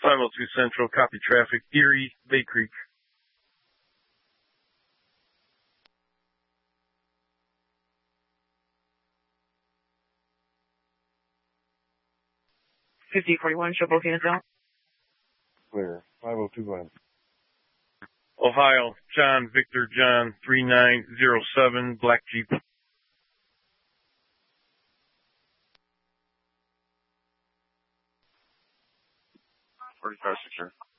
502 Central, copy traffic, Erie, Bay Creek. Hoboken South. Clear. 502, go ahead. Ohio, John Victor John 3907, Black Jeep. 45, 6, sir.